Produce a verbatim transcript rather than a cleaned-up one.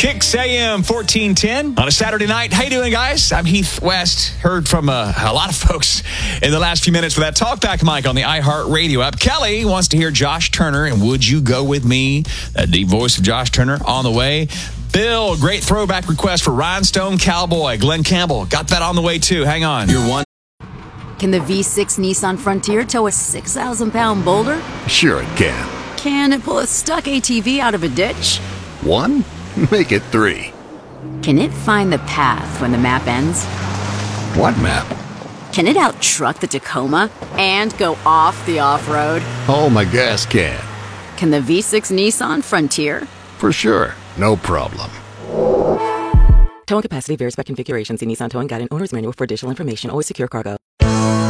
Kicks A M fourteen ten on a Saturday night. How you doing, guys? I'm Heath West. Heard from uh, a lot of folks in the last few minutes with that talkback mic on the iHeartRadio app. Kelly wants to hear Josh Turner and Would You Go With Me? That deep voice of Josh Turner on the way. Bill, great throwback request for Rhinestone Cowboy. Glenn Campbell, got that on the way too. Hang on. You're one. Can the V six Nissan Frontier tow a six thousand pound boulder? Sure it can. Can it pull a stuck A T V out of a ditch? One? Make it three. Can it find the path when the map ends? What map? Can it out-truck the Tacoma and go off the off-road? Oh, my gas can. Can the V six Nissan Frontier? For sure. No problem. Towing capacity varies by configuration. See Nissan Towing Guide and Owner's Manual for additional information. Always secure cargo.